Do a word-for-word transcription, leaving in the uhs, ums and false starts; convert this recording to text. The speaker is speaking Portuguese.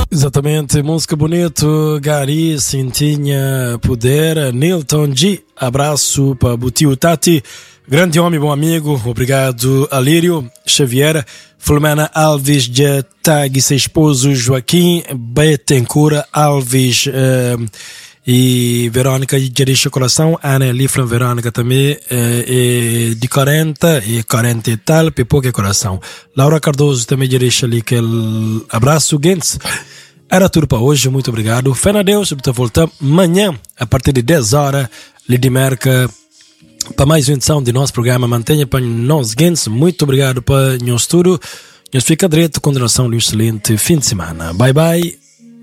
Exatamente, música bonito, Gary, Cintinha, Poder, Nilton G, abraço para Butiu Tati, grande homem, bom amigo, obrigado Alírio, Xavier, Filomena Alves, de Tag, seu esposo Joaquim, Betencura Alves eh, e Verônica de Jericho Coração, Ana Lifran Verônica também, eh, e de quarenta e quarenta e tal, Pipoca Coração. Laura Cardoso também Jericho ali, que abraço, Gens. Era tudo para hoje, muito obrigado. Fé na Deus, eu voltar amanhã, a partir de dez horas, Lidimerca, para mais uma edição de nosso programa. Mantenha para nós, Gens. Muito obrigado para nós tudo. Nós fica direito, continuação de um excelente fim de semana. Bye bye.